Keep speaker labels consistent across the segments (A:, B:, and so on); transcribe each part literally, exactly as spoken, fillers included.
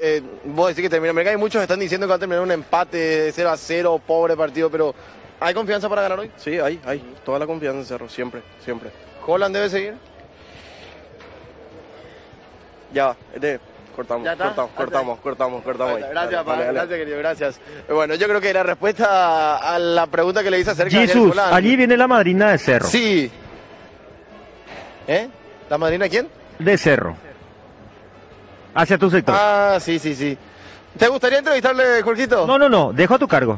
A: Eh, vos decís que termina América, hay muchos que están diciendo que va a terminar un empate de cero a cero, pobre partido, pero ¿hay confianza para ganar hoy?
B: Sí, hay, hay, toda la confianza en Cerro, siempre, siempre.
A: ¿Holland debe seguir?
B: Ya, este, cortamos,
A: ¿Ya
B: cortamos, cortamos, cortamos, cortamos.
A: Bueno,
B: ahí.
A: gracias,
B: Dale,
A: pa,
B: dale, dale.
A: gracias querido, gracias. Bueno, yo creo que la respuesta a la pregunta que le hice acerca de
C: Jesús,
A: Holland...
C: allí viene la madrina de Cerro.
A: Sí. ¿Eh? ¿La madrina quién?
C: De Cerro. Hacia tu sector.
A: Ah, sí, sí, sí. ¿Te gustaría entrevistarle, Jorgito?
C: No, no, no, dejo a tu cargo.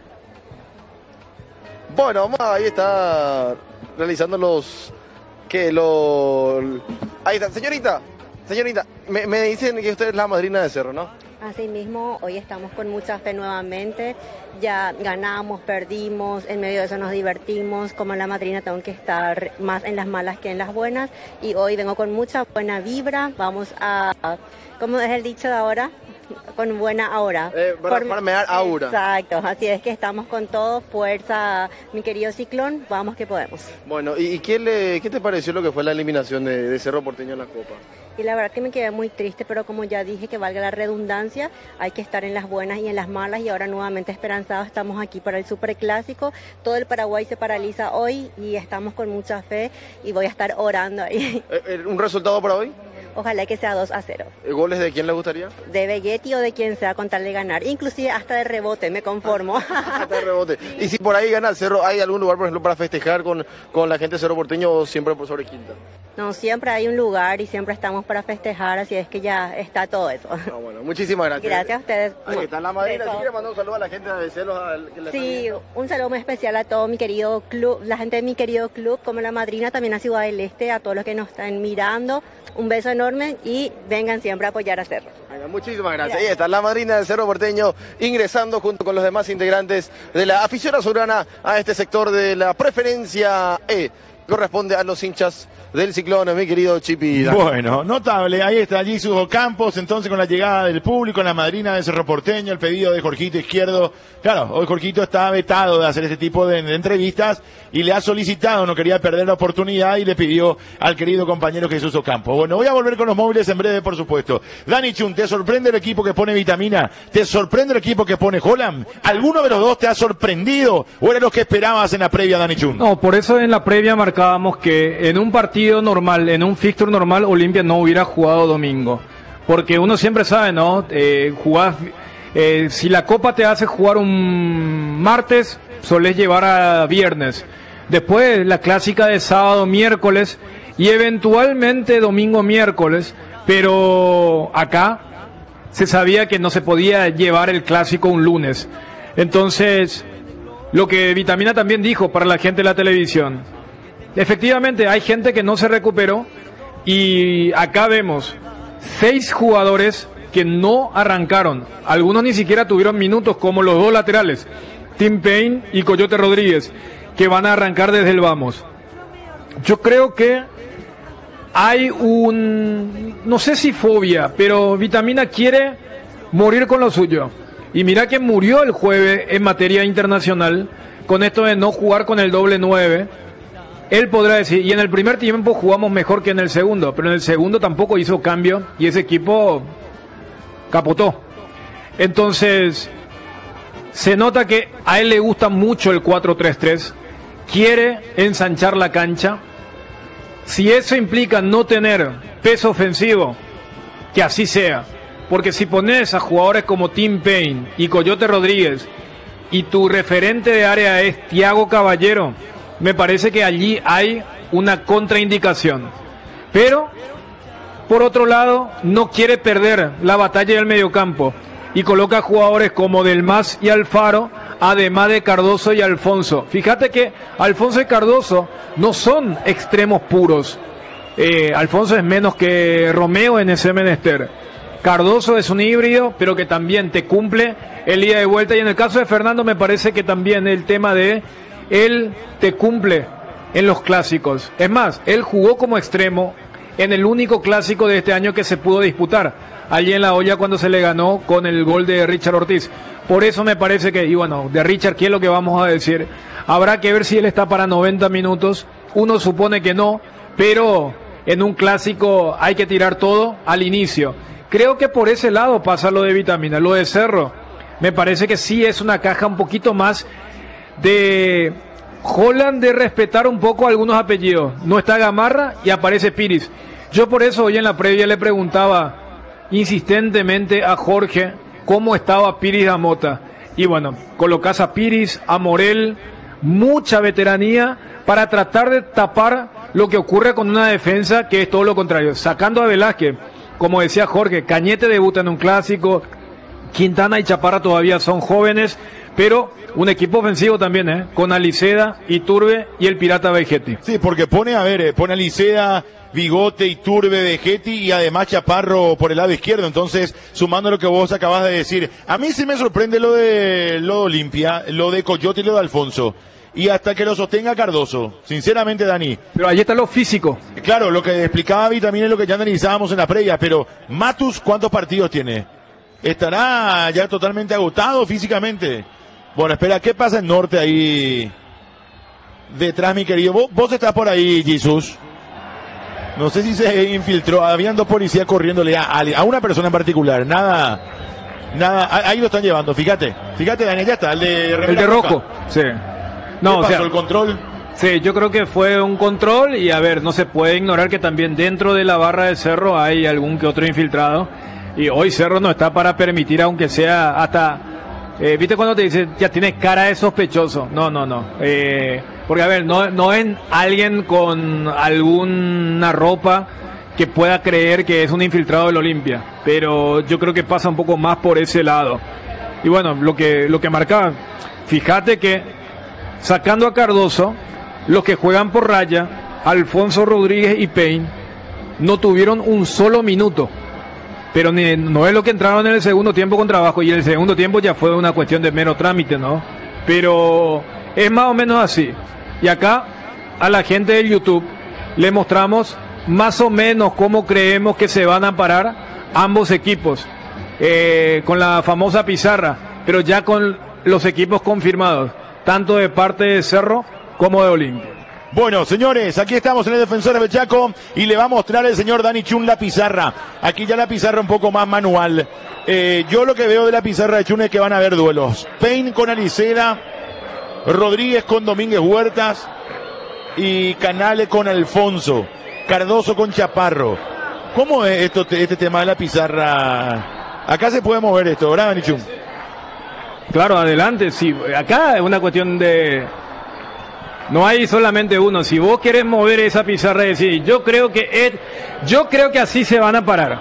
A: Bueno, vamos, ahí está realizando los... que lo... Ahí está, señorita, señorita, me, me dicen que usted es la madrina de Cerro, ¿no?
D: Asimismo, hoy estamos con mucha fe nuevamente, ya ganamos, perdimos, en medio de eso nos divertimos, como la madrina tengo que estar más en las malas que en las buenas, y hoy vengo con mucha buena vibra, vamos a, ¿cómo es el dicho de ahora? Con buena aura.
A: Eh, para
D: Por-
A: farmear aura.
D: Exacto, así es que estamos con todo, fuerza, mi querido Ciclón, vamos que podemos.
A: Bueno, ¿y, y qué, le, qué te pareció lo que fue la eliminación de, de Cerro Porteño en la Copa?
D: Y la verdad que me quedé muy triste, pero como ya dije, que valga la redundancia, hay que estar en las buenas y en las malas, y ahora nuevamente esperanzados estamos aquí para el Superclásico. Todo el Paraguay se paraliza hoy y estamos con mucha fe y voy a estar orando ahí.
A: Eh, eh, ¿Un resultado para hoy?
D: Ojalá que sea dos a cero.
A: Eh, ¿Goles de quién le gustaría?
D: De Vegetti o de quien sea con tal de ganar, inclusive hasta de rebote, me conformo.
A: Hasta el rebote. Y si por ahí gana el Cerro, ¿hay algún lugar, por ejemplo, para festejar con, con la gente de Cerro Porteño o siempre por sobre Quinta?
D: No, siempre hay un lugar y siempre estamos para festejar, así es que ya está todo eso.
A: Ah, bueno, muchísimas gracias.
D: Gracias a ustedes.
A: Ahí está la madrina.
D: Besos.
A: Si quiere mandar un saludo a la gente de Celos. al- que la está
D: Sí,
A: viendo.
D: un saludo muy especial a todo mi querido club, la gente de mi querido club, como la madrina, también a Ciudad del Este, a todos los que nos están mirando. Un beso enorme y vengan siempre a apoyar a Cerro.
A: Venga, muchísimas gracias. Ahí está la madrina del Cerro Porteño ingresando junto con los demás integrantes de la afición azulgrana a este sector de la preferencia E. Corresponde a los hinchas del Ciclón, mi querido Chipi.
E: Bueno, notable, ahí está Jesús Ocampos, entonces con la llegada del público, la madrina de Cerro Porteño, el pedido de Jorgito Izquierdo. Claro, hoy Jorgito está vetado de hacer este tipo de, de entrevistas y le ha solicitado, no quería perder la oportunidad y le pidió al querido compañero Jesús Ocampos. Bueno, voy a volver con los móviles en breve, por supuesto. Dani Chun, ¿te sorprende el equipo que pone Vitamina? ¿Te sorprende el equipo que pone Holland? ¿Alguno de los dos te ha sorprendido o era lo que esperabas en la previa, Dani Chun?
F: No, por eso en la previa marcábamos que en un partido normal, en un fixture normal, Olimpia no hubiera jugado domingo. Porque uno siempre sabe, ¿no? Eh, jugás, eh, si la Copa te hace jugar un martes, solés llevar a viernes. Después la clásica de sábado, miércoles y eventualmente domingo, miércoles. Pero acá se sabía que no se podía llevar el clásico un lunes. Entonces, lo que Vitamina también dijo para la gente de la televisión. Efectivamente, hay gente que no se recuperó y acá vemos seis jugadores que no arrancaron. Algunos ni siquiera tuvieron minutos, como los dos laterales, Tim Payne y Coyote Rodríguez, que van a arrancar desde el vamos. Yo creo que hay un, no sé si fobia, pero Vitamina quiere morir con lo suyo. Y mira que murió el jueves en materia internacional con esto de no jugar con el doble nueve. Él podrá decir, y en el primer tiempo jugamos mejor que en el segundo, pero en el segundo tampoco hizo cambio y ese equipo capotó. Entonces, se nota que a él le gusta mucho el cuatro tres tres, quiere ensanchar la cancha. Si eso implica no tener peso ofensivo, que así sea. Porque si pones a jugadores como Tim Payne y Coyote Rodríguez y tu referente de área es Thiago Caballero, me parece que allí hay una contraindicación. Pero, por otro lado, no quiere perder la batalla del mediocampo y coloca jugadores como Delmas y Alfaro, además de Cardoso y Alfonso. Fíjate que Alfonso y Cardoso no son extremos puros. Eh, Alfonso es menos que Romeo en ese menester. Cardoso es un híbrido, pero que también te cumple el ida de vuelta. Y en el caso de Fernando me parece que también el tema de él te cumple en los clásicos. Es más, él jugó como extremo en el único clásico de este año que se pudo disputar, allí en La Hoya, cuando se le ganó con el gol de Richard Ortiz. Por eso me parece que, y bueno, de Richard, ¿qué es lo que vamos a decir? Habrá que ver si él está para noventa minutos. Uno supone que no, pero en un clásico hay que tirar todo al inicio. creo que por ese lado pasa lo de Vitamina. Lo de Cerro, me parece que sí es una caja un poquito más de Holland, de respetar un poco algunos apellidos. No está Gamarra y aparece Piris. Yo por eso hoy en la previa le preguntaba insistentemente a Jorge cómo estaba Piris Damota. Y bueno, colocás a Piris, a Morel, mucha veteranía para tratar de tapar lo que ocurre con una defensa que es todo lo contrario. Sacando a Velázquez, como decía Jorge, Cañete debuta en un clásico, Quintana y Chaparra todavía son jóvenes, pero un equipo ofensivo también, ¿eh? Con Aliceda, Iturbe y el Pirata Vegetti.
E: Sí, porque pone, a ver, eh, pone Aliceda, Bigote, Iturbe, Vegetti y además Chaparro por el lado izquierdo. Entonces, sumando lo que vos acabas de decir, a mí sí me sorprende lo de lo de Olimpia, lo de Coyote y lo de Alfonso. Y hasta que lo sostenga Cardoso, sinceramente, Dani.
F: Pero ahí está lo físico.
E: Claro, lo que explicaba Vi también es lo que ya analizábamos en la previa, pero Matus, ¿cuántos partidos tiene? ¿Estará ya totalmente agotado físicamente? Bueno, espera, ¿qué pasa en Norte ahí? Detrás, mi querido. Vos, vos estás por ahí, Jesús. No sé si se infiltró. Habían dos policías corriéndole a, a una persona en particular. Nada, nada. Ahí lo están llevando, fíjate. Fíjate, Daniel, ya está. El de,
F: el de rojo, sí. No,
E: ¿Qué pasó,
F: o sea,
E: el control?
F: Sí, yo creo que fue un control y a ver, no se puede ignorar que también dentro de la barra de Cerro hay algún que otro infiltrado y hoy Cerro no está para permitir, aunque sea hasta, eh, viste cuando te dicen, ya tienes cara de sospechoso, no, no, no, eh, porque a ver, no, no es alguien con alguna ropa que pueda creer que es un infiltrado del Olimpia, pero yo creo que pasa un poco más por ese lado. Y bueno, lo que, lo que marcaba, fíjate que sacando a Cardoso, los que juegan por raya, Alfonso Rodríguez y Payne, no tuvieron un solo minuto. Pero ni, no es lo que entraron en el segundo tiempo con trabajo, y el segundo tiempo ya fue una cuestión de mero trámite, ¿no? Pero es más o menos así. Y acá, a la gente del YouTube, le mostramos más o menos cómo creemos que se van a parar ambos equipos, eh, con la famosa pizarra, pero ya con los equipos confirmados, tanto de parte de Cerro como de Olimpia.
E: Bueno, señores, aquí estamos en el Defensor de Chaco y le va a mostrar el señor Dani Chun la pizarra. Aquí ya la pizarra un poco más manual. Eh, yo lo que veo de la pizarra de Chun es que van a haber duelos. Payne con Aliceda, Rodríguez con Domínguez Huertas y Canale con Alfonso, Cardoso con Chaparro. ¿Cómo es esto, este tema de la pizarra? Acá se puede mover esto, ¿verdad, Dani Chun?
F: Claro, adelante, sí. Acá es una cuestión de... No hay solamente uno. Si vos querés mover esa pizarra y decir, yo creo que Ed, yo creo que así se van a parar.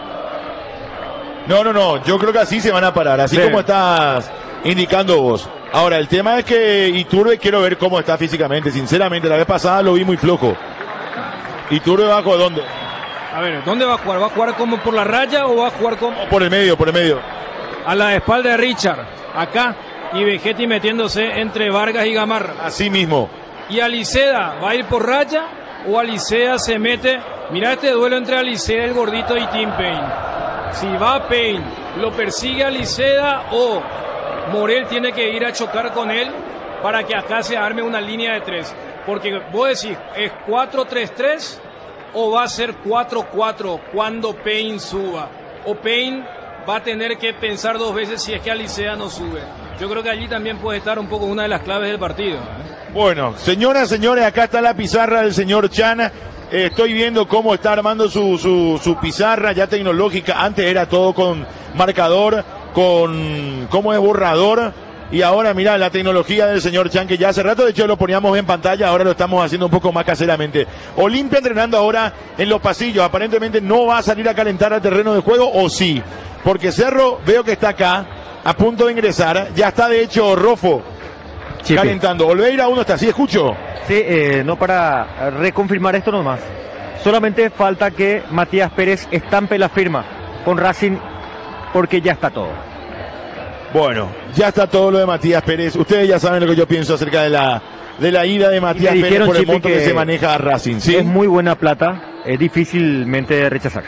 E: No, no, no, yo creo que así se van a parar, así sí, como estás indicando vos. Ahora, el tema es que Iturbe quiero ver cómo está físicamente, sinceramente, la vez pasada lo vi muy flojo. Iturbe va a jugar ¿dónde?
F: A ver, ¿dónde va a jugar? ¿Va a jugar como por la raya o va a jugar como...?
E: Por el medio, por el medio.
F: A la espalda de Richard, acá, y Vegetti metiéndose entre Vargas y Gamarra.
E: Así mismo.
F: ¿Y Aliceda va a ir por raya o Aliceda se mete? Mirá este duelo entre Aliceda, el gordito, y Tim Payne. Si va Payne, ¿lo persigue Aliceda o Morel tiene que ir a chocar con él para que acá se arme una línea de tres? Porque vos decís, ¿es cuatro tres tres o va a ser cuatro cuatro cuando Payne suba? O Payne va a tener que pensar dos veces si es que Aliceda no sube. Yo creo que allí también puede estar un poco una de las claves del partido.
E: Bueno, señoras, señores, acá está la pizarra del señor Chan. Eh, estoy viendo cómo está armando su, su, su pizarra ya tecnológica. Antes era todo con marcador, con cómo es borrador. Y ahora, mira, la tecnología del señor Chan, que ya hace rato de hecho lo poníamos en pantalla, ahora lo estamos haciendo un poco más caseramente. Olimpia entrenando ahora en los pasillos. Aparentemente no va a salir a calentar al terreno de juego, ¿o sí? Porque Cerro, veo que está acá, a punto de ingresar. Ya está, de hecho, Rofo Chipe. calentando. Olveira uno está, ¿sí escucho?
C: Sí, eh, no, para reconfirmar esto nomás. Solamente falta que Matías Pérez estampe la firma con Racing, porque ya está todo.
E: Bueno, ya está todo lo de Matías Pérez. Ustedes ya saben lo que yo pienso acerca de la de la ida de Matías Pérez por el monto que, que se maneja a Racing, ¿sí?
C: Es muy buena plata, es difícilmente rechazar.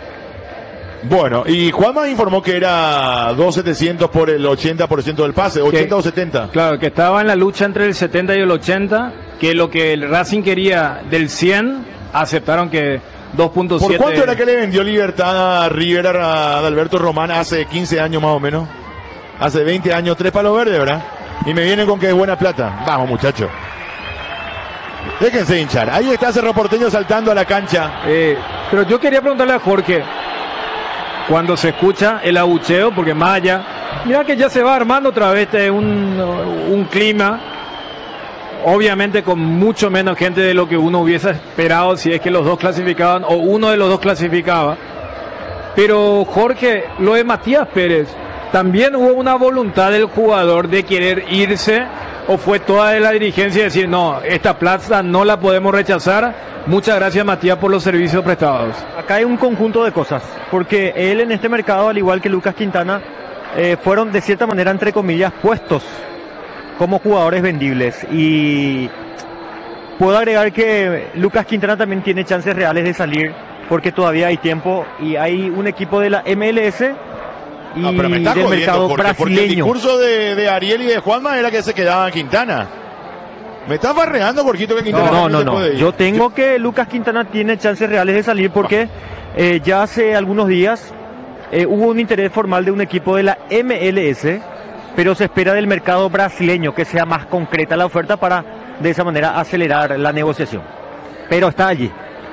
E: Bueno, y Juanma informó que era dos mil setecientos por el ochenta por ciento del pase, ochenta que, o setenta.
F: Claro, que estaba en la lucha entre el setenta y el ochenta, que lo que el Racing quería del cien, aceptaron que dos punto siete.
E: ¿Por cuánto era que le vendió Libertad a River a Adalberto Román hace quince años más o menos? Hace veinte años, tres palos verdes, ¿verdad? Y me vienen con que es buena plata. Vamos, muchachos. Déjense hinchar. Ahí está Cerro Porteño saltando a la cancha.
F: Eh, pero yo quería preguntarle a Jorge, cuando se escucha el abucheo, porque más allá, mira que ya se va armando otra vez un, un clima, obviamente con mucho menos gente de lo que uno hubiese esperado si es que los dos clasificaban o uno de los dos clasificaba. Pero Jorge, lo de Matías Pérez, ¿también hubo una voluntad del jugador de querer irse o fue toda de la dirigencia decir no, esta plaza no la podemos rechazar? Muchas gracias, Matías, por los servicios prestados.
C: Acá hay un conjunto de cosas, porque él en este mercado, al igual que Lucas Quintana, eh, fueron de cierta manera, entre comillas, puestos como jugadores vendibles. Y puedo agregar que Lucas Quintana también tiene chances reales de salir, porque todavía hay tiempo y hay un equipo de la M L S y
E: No, pero me está
C: del
E: jodiendo,
C: mercado
E: Jorge, porque el
C: brasileño.
E: discurso de, de Ariel y de Juanma era que se quedaba Quintana. Me está barreando, Jorgito, que Quintana
C: No, no,
E: se
C: no.
E: puede ir.
C: Yo tengo que Lucas Quintana tiene chances reales de salir porque eh, ya hace algunos días eh, hubo un interés formal de un equipo de la M L S, pero se espera del mercado brasileño que sea más concreta la oferta para de esa manera acelerar la negociación. Pero está allí.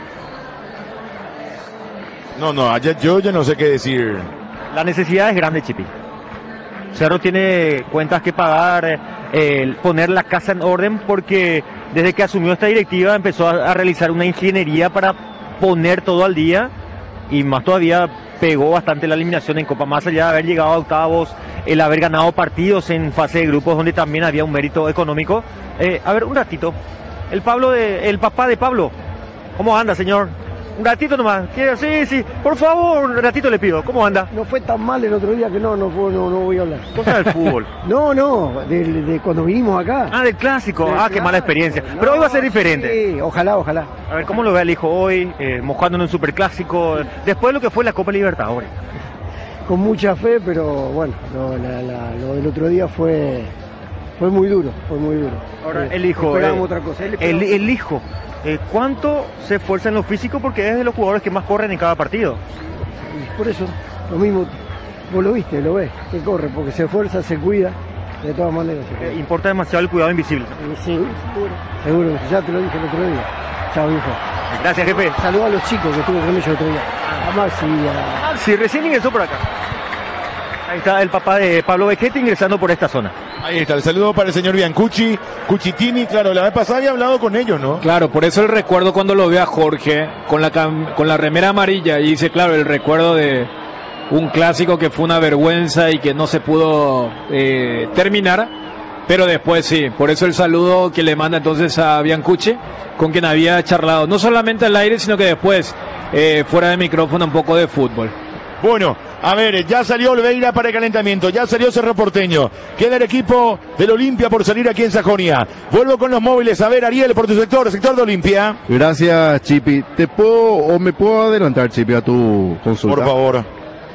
E: No, no, ayer yo ya no sé qué decir.
C: La necesidad es grande, Chipi. Cerro tiene cuentas que pagar, eh, poner la casa en orden, porque desde que asumió esta directiva empezó a, a realizar una ingeniería para poner todo al día, y más todavía pegó bastante la eliminación en Copa, más allá de haber llegado a octavos, el haber ganado partidos en fase de grupos donde también había un mérito económico. Eh, a ver, un ratito, el Pablo de, el papá de Pablo, ¿cómo anda, señor? Un ratito nomás, quiero, sí, sí, por favor, un ratito le pido, ¿cómo anda?
G: No fue tan mal el otro día que no, no, puedo- no, no voy a hablar.
C: Cosa del fútbol.
G: No, no, de, de cuando vinimos acá.
C: Ah, del clásico.
G: Del
C: Ah, qué mala
G: clásico.
C: experiencia.
G: No,
C: Pero hoy va a ser diferente.
G: Sí, ojalá, ojalá.
C: A ver, ¿cómo lo ve el hijo hoy? Eh, mojando en un superclásico. Después de lo que fue la Copa Libertadores.
G: Con mucha fe, pero bueno, lo, la- la- lo del otro día fue fue muy duro, fue muy duro.
C: Ahora,
G: Eh,
C: el hijo.
G: Esperábamos
C: eh,
G: otra cosa. Él
C: el,
G: esperaba-
C: el hijo. eh, ¿Cuánto se esfuerza en lo físico? Porque es de los jugadores que más corren en cada partido.
G: y por eso, lo mismo, vos lo viste, lo ves, que corre, porque se esfuerza, se cuida, de todas maneras. Se
C: Eh,
G: cuida.
C: importa demasiado el cuidado invisible.
G: Y sí, seguro, seguro, ya te lo dije el otro día. Chao, hijo.
C: Gracias, jefe.
G: Saludos a los chicos que estuve con ellos el otro día. A Maxi y a...
C: Ah, sí, recién ingresó por acá. Ahí está el papá de Pablo Vegetti ingresando por esta zona.
E: Ahí está, el saludo para el señor Biancucci, Cuchitini, claro, la vez pasada había hablado con ellos, ¿no?
F: Claro, por eso el recuerdo cuando lo ve a Jorge con la cam- con la remera amarilla y dice, claro, el recuerdo de un clásico que fue una vergüenza y que no se pudo eh, terminar, pero después sí, por eso el saludo que le manda entonces a Biancucci, con quien había charlado, no solamente al aire, sino que después, eh, fuera de micrófono, un poco de fútbol.
E: Bueno, a ver, ya salió Olveira para el calentamiento, ya salió Cerro Porteño, queda el equipo del Olimpia por salir aquí en Sajonia. Vuelvo con los móviles, a ver, Ariel, por tu sector, sector de Olimpia.
H: Gracias, Chipi. ¿Te puedo o me puedo adelantar, Chipi, a tu consulta?
E: Por favor.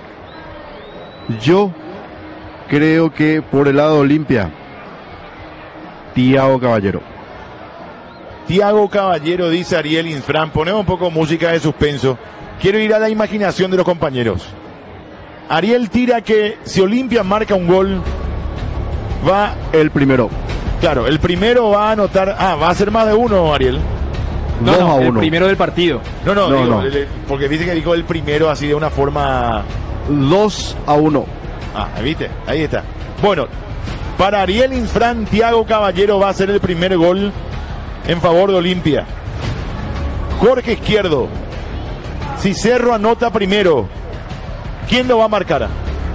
H: Yo creo que por el lado de Olimpia, Thiago Caballero.
E: Tiago Caballero, dice Ariel Infran, ponemos un poco música de suspenso. Quiero ir a la imaginación de los compañeros. Ariel tira que si Olimpia marca un gol, va,
H: El primero.
E: claro, el primero va a anotar, ah, va a ser más de uno, Ariel.
F: No,
H: dos
F: no,
H: a
F: el
H: uno.
F: primero del partido.
E: No, no,
H: No,
E: digo,
H: no.
E: le- porque dice que dijo el primero así de una forma,
H: Dos a uno.
E: ah, viste, ahí está. Bueno, para Ariel Infran, Tiago Caballero va a ser el primer gol en favor de Olimpia. Jorge Izquierdo, si Cerro anota primero, ¿quién lo va a marcar?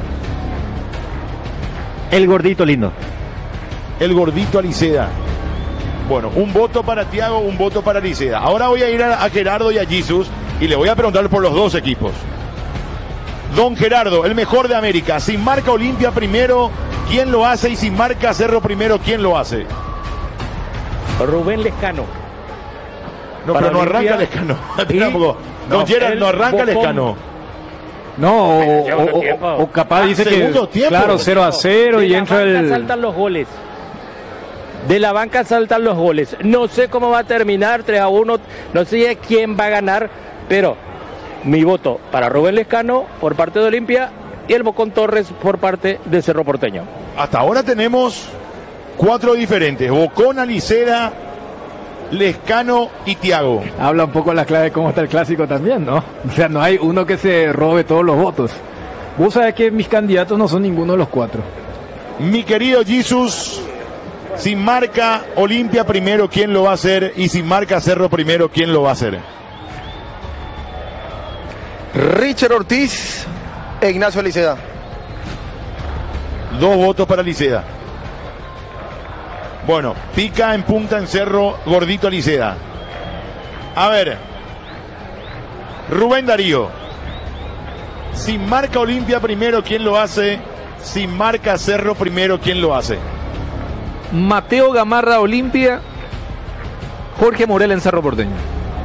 C: El gordito lindo.
E: El gordito Aliceda. Bueno, un voto para Tiago, un voto para Aliceda. Ahora voy a ir a, a Gerardo y a Jesus y le voy a preguntar por los dos equipos. Don Gerardo, el mejor de América. Si marca Olimpia primero, ¿quién lo hace? Y si marca Cerro primero, ¿quién lo hace?
I: Rubén Lescano.
E: No,
I: Para
E: pero no arranca
I: Olimpia.
E: Lescano. Espera un poco.
I: No,
E: Don Gerard,
I: el
E: no arranca
I: Bocón.
E: Lescano.
F: No, o,
I: Segundo
F: o- o-
I: tiempo.
F: o capaz
E: Ah,
F: dice que,
E: segundo tiempo.
F: claro, cero a cero
I: De
F: y
I: la
F: entra
I: banca
F: el...
I: saltan los goles. De la banca saltan los goles. No sé cómo va a terminar, tres a uno. No sé quién va a ganar, Pero mi voto para Rubén Lescano por parte de Olimpia y el Bocón Torres por parte de Cerro Porteño.
E: Hasta ahora tenemos cuatro diferentes: Bocón, Aliceda, Lescano y Thiago.
F: Habla un poco la clave de cómo está el clásico también, ¿no? O sea, no hay uno que se robe todos los votos. Vos sabés que mis candidatos no son ninguno de los cuatro.
E: Mi querido Jesus, si marca Olimpia primero, ¿quién lo va a hacer? Y si marca Cerro primero, ¿quién lo va a hacer?
A: Richard Ortiz e Ignacio Aliceda.
E: Dos votos para Aliceda. Bueno, pica en punta en Cerro, Gordito Aliceda. A ver, Rubén Darío, si marca Olimpia primero, ¿quién lo hace? Si marca Cerro primero, ¿quién lo hace?
J: Mateo Gamarra Olimpia, Jorge Morel en Cerro Porteño.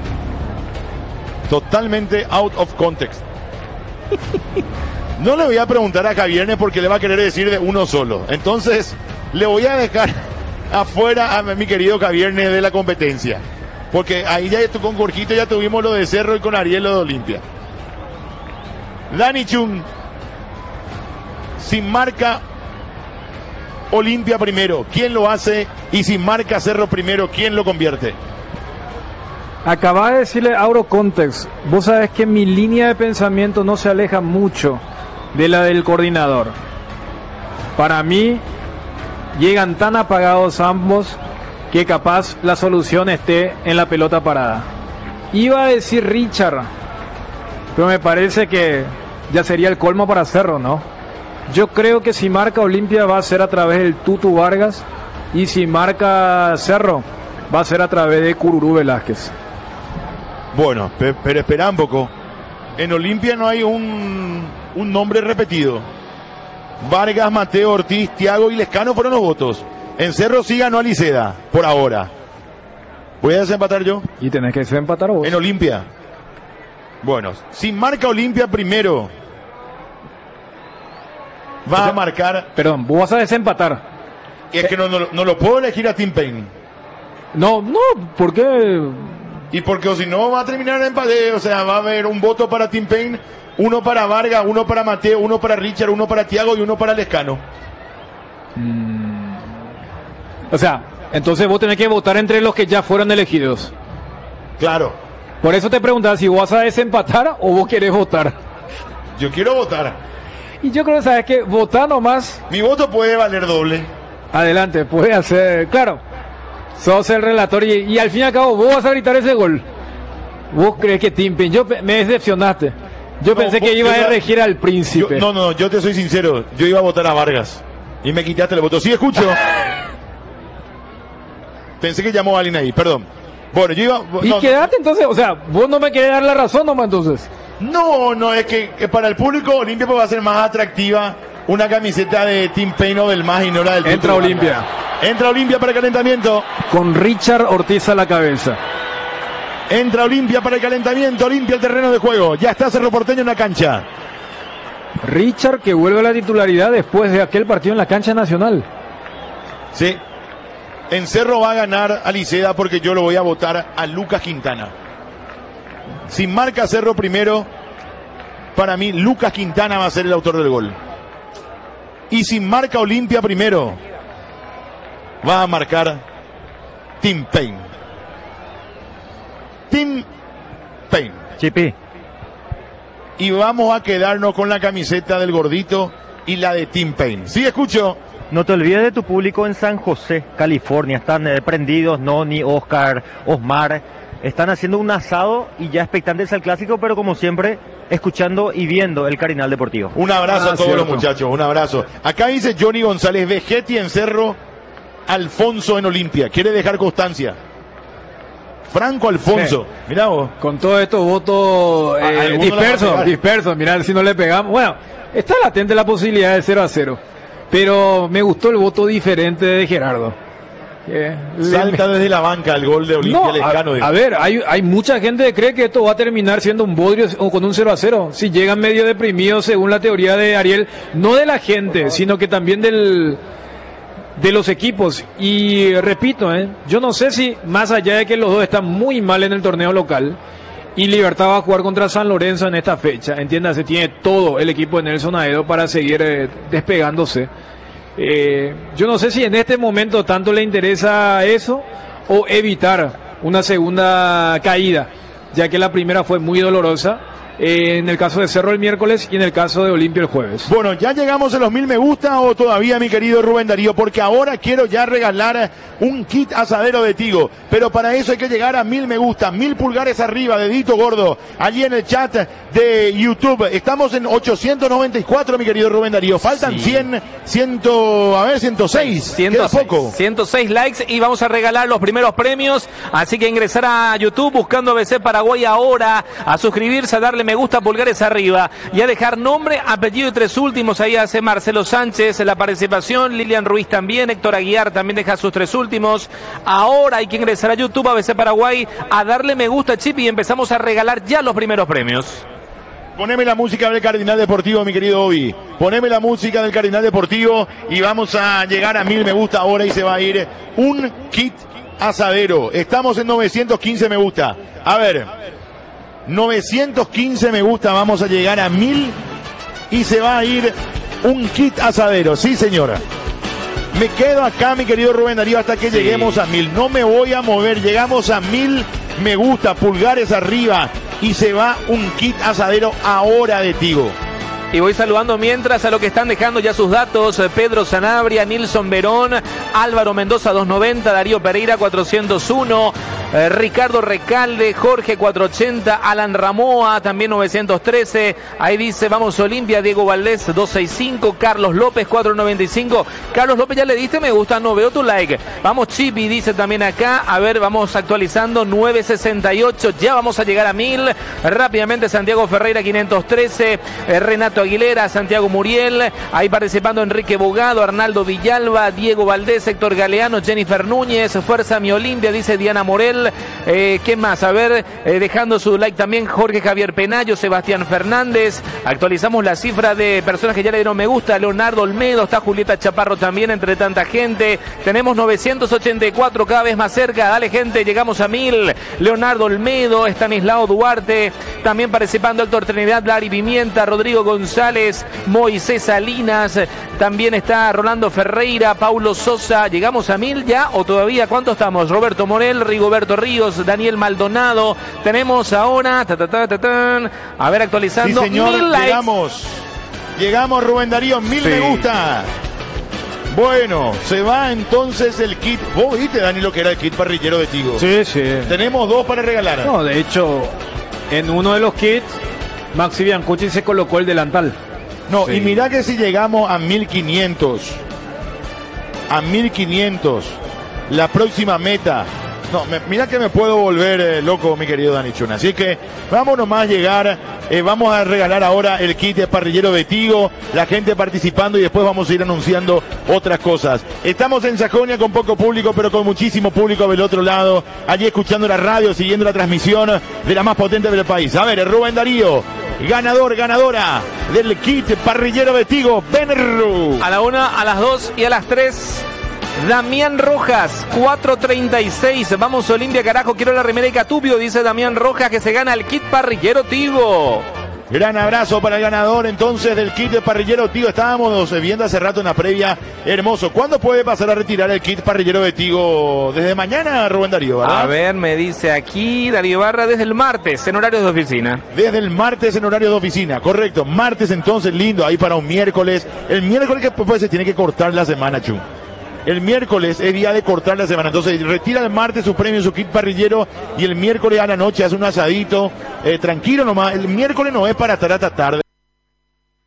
E: Totalmente out of context. No le voy a preguntar a Javierne porque le va a querer decir de uno solo. Entonces, le voy a dejar afuera a mi querido Javierne de la competencia. Porque ahí ya con Jorgito ya tuvimos lo de Cerro y con Ariel lo de Olimpia. Dani Chun, si marca Olimpia primero, ¿quién lo hace? Y si marca Cerro primero, ¿quién lo convierte?
F: Acababa de decirle Auro Context. Vos sabés que mi línea de pensamiento no se aleja mucho de la del coordinador. Para mí, llegan tan apagados ambos que capaz la solución esté en la pelota parada. Iba a decir Richard, pero me parece que ya sería el colmo para Cerro, ¿no? Yo creo que si marca Olimpia va a ser a través del Tutu Vargas, y si marca Cerro va a ser a través de Cururú Velázquez.
E: Bueno, pe pero espera un poco. En Olimpia no hay un, un nombre repetido. Vargas, Mateo, Ortiz, Thiago y Lescano fueron los votos. En Cerro sí ganó Aliceda, por ahora. ¿Voy a desempatar yo?
F: Y tenés que desempatar vos.
E: En Olimpia. Bueno, si marca Olimpia primero, va o sea, a marcar...
F: Perdón, vos vas a desempatar.
E: Y es que no, no, no lo puedo elegir a Tim Payne.
F: No, no, ¿por qué?
E: Y porque o si no va a terminar en empate, o sea, va a haber un voto para Tim Payne, uno para Vargas, uno para Mateo, uno para Richard, uno para Thiago y uno para Lescano.
F: Mm. O sea, entonces vos tenés que votar entre los que ya fueron elegidos.
E: Claro.
F: Por eso te preguntaba si vos vas a desempatar o vos querés votar.
E: Yo quiero votar.
F: Y yo creo que sabes que votar nomás.
E: Mi voto puede valer doble.
F: Adelante, puede hacer, claro. Sos el relator y, y al fin y al cabo vos vas a gritar ese gol. Vos crees que Tim Payne, yo me decepcionaste. Yo no, pensé que iba a elegir al príncipe.
E: Yo, no, no, yo te soy sincero, yo iba a votar a Vargas y me quitaste el voto. Sí, escucho. Pensé que llamó a alguien ahí, perdón. Bueno, yo iba...
F: Y no, quedate entonces, o sea, vos no me querés dar la razón nomás entonces.
E: No, no, es que, que para el público Olimpia va a ser más atractiva una camiseta de Tim Payne o del más y no la del
F: Entra Olimpia.
E: Entra Olimpia para el calentamiento.
F: Con Richard Ortiz a la cabeza.
E: Entra Olimpia para el calentamiento, Olimpia el terreno de juego. Ya está Cerro Porteño en la cancha.
F: Richard que vuelve a la titularidad después de aquel partido en la cancha nacional.
E: Sí. En Cerro va a ganar Aliceda porque yo lo voy a votar a Lucas Quintana. Si marca Cerro primero, para mí Lucas Quintana va a ser el autor del gol. Y si marca Olimpia primero, va a marcar Tim Payne. Tim Payne.
C: Chipi.
E: Y vamos a quedarnos con la camiseta del gordito y la de Tim Payne. Sí, escucho.
C: No te olvides de tu público en San José, California. Están eh, prendidos, Noni, Oscar, Osmar. Están haciendo un asado y ya expectantes al clásico, pero como siempre, escuchando y viendo el Carinal Deportivo.
E: Un abrazo
F: ah,
E: a todos
F: cierto.
E: los muchachos, un abrazo. Acá dice Johnny González, Vegetti en Cerro, Alfonso en Olimpia. Quiere dejar constancia. Franco Alfonso. Sí. Mirá vos.
F: Con todos estos votos eh, dispersos, dispersos, mirá si no le pegamos. Bueno, está latente la posibilidad de cero a cero. Pero me gustó el voto diferente de Gerardo. Eh,
E: Salta le... desde la banca el gol de Olimpia
F: no,
E: Lescano.
F: A, a ver, hay, hay mucha gente que cree que esto va a terminar siendo un bodrio o con un cero a cero. Si llegan medio deprimidos según la teoría de Ariel, no de la gente, sino que también del... de los equipos. Y repito, eh, yo no sé si más allá de que los dos están muy mal en el torneo local, y Libertad va a jugar contra San Lorenzo en esta fecha. Entiéndase, tiene todo el equipo de Nelson Aedo para seguir eh, despegándose. Eh, yo no sé si en este momento tanto le interesa eso o evitar una segunda caída, ya que la primera fue muy dolorosa. En el caso de Cerro el miércoles y en el caso de Olimpia el jueves.
E: Bueno, ¿ya llegamos a los mil me gusta o todavía, mi querido Rubén Darío? Porque ahora quiero ya regalar un kit asadero de Tigo, pero para eso hay que llegar a mil me gusta, mil pulgares arriba, dedito gordo, allí en el chat de YouTube. Estamos en ochocientos noventa y cuatro, mi querido Rubén Darío. Faltan sí. cien, cien, a ver, ciento seis.
J: ciento seis,
E: Queda poco.
J: ciento seis likes y vamos a regalar los primeros premios. Así que ingresar a YouTube buscando A B C Paraguay ahora, a suscribirse, a darle me gusta, pulgares arriba y a dejar nombre, apellido y tres últimos. Ahí hace Marcelo Sánchez la participación, Lilian Ruiz también, Héctor Aguiar también deja sus tres últimos. Ahora hay que ingresar a YouTube, A B C Paraguay, a darle me gusta, Chip, y empezamos a regalar ya los primeros premios.
E: Poneme la música del Cardinal Deportivo, mi querido Obi. Poneme la música del Cardinal Deportivo y vamos a llegar a mil me gusta ahora y se va a ir un kit asadero. Estamos en novecientos quince me gusta. A ver, novecientos quince me gusta, vamos a llegar a mil y se va a ir un kit asadero. Sí, señora. Me quedo acá, mi querido Rubén Darío, hasta que sí. lleguemos a mil. No me voy a mover. Llegamos a mil me gusta, pulgares arriba y se va un kit asadero ahora de Tigo.
J: Y voy saludando mientras a lo que están dejando ya sus datos: Pedro Sanabria, Nilson Verón, Álvaro Mendoza doscientos noventa, Darío Pereira cuatrocientos uno, eh, Ricardo Recalde, Jorge cuatrocientos ochenta, Alan Ramoa también novecientos trece, ahí dice vamos Olimpia, Diego Valdés doscientos sesenta y cinco, Carlos López cuatrocientos noventa y cinco, Carlos López ya le diste me gusta, no veo tu like. Vamos Chipi, dice también acá, a ver, vamos actualizando, novecientos sesenta y ocho, ya vamos a llegar a mil, rápidamente Santiago Ferreira quinientos trece, eh, Renato Aguilera, Santiago Muriel, ahí participando Enrique Bogado, Arnaldo Villalba, Diego Valdés, Héctor Galeano, Jennifer Núñez, Fuerza Mi Olimpia, dice Diana Morel, eh, ¿qué más? A ver, eh, dejando su like también Jorge Javier Penayo, Sebastián Fernández, actualizamos la cifra de personas que ya le dieron me gusta, Leonardo Olmedo, está Julieta Chaparro también entre tanta gente, tenemos novecientos ochenta y cuatro cada vez más cerca, dale gente, llegamos a mil, Leonardo Olmedo, Estanislao Duarte, también participando Héctor Trinidad, Lari Pimienta, Rodrigo González, Moisés Salinas, también está Rolando Ferreira, Paulo Sosa, ¿llegamos a mil ya o todavía? ¿Cuánto estamos? Roberto Morel, Rigoberto Ríos, Daniel Maldonado, tenemos ahora, ta, ta, ta, ta, ta, a ver actualizando,
E: sí, señor,
J: mil likes.
E: Llegamos, llegamos Rubén Darío, mil sí. me gusta. Bueno, se va entonces el kit. ¿Vos viste, Dani, lo que era el kit parrillero de Tigo?
F: Sí, sí.
E: Tenemos dos para regalar.
F: No, de hecho, en uno de los kits Maxi Biancucci se colocó el delantal.
E: No,
F: sí.
E: Y mira que si llegamos a mil quinientos, a mil quinientos, la próxima meta, no, me, mira que me puedo volver eh, loco, mi querido Dani Chuna. Así que vamos nomás a llegar, eh, vamos a regalar ahora el kit de parrillero de Tigo, la gente participando y después vamos a ir anunciando otras cosas. Estamos en Sajonia con poco público, pero con muchísimo público del otro lado, allí escuchando la radio, siguiendo la transmisión de la más potente del país. A ver, Rubén Darío, ganador, ganadora del kit parrillero de Tigo, Benru.
J: A la una, a las dos y a las tres. Damián Rojas, cuatro treinta y seis, vamos Olimpia, carajo, quiero la remera de Catubio, dice Damián Rojas, que se gana el kit parrillero Tigo.
E: Gran abrazo para el ganador entonces del kit de parrillero Tigo. Estábamos viendo hace rato en la previa, hermoso. ¿Cuándo puede pasar a retirar el kit parrillero de Tigo? Desde mañana, Rubén Darío, ¿verdad?
J: A ver, me dice aquí Darío Barra, desde el martes, en horarios de oficina.
E: Desde el martes en horario de oficina, correcto. Martes entonces, lindo, ahí para un miércoles. El miércoles que pues se tiene que cortar la semana, Chu. El miércoles es día de cortar la semana, entonces retira el martes su premio, su kit parrillero, y el miércoles a la noche hace un asadito, eh, tranquilo nomás. El miércoles no es para estar hasta tarde.